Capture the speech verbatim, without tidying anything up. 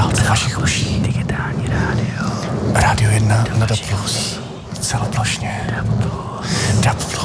do vašich uší. Digitální rádio. Rádio jedna na D plus. Celoplošně. D plus. D plus.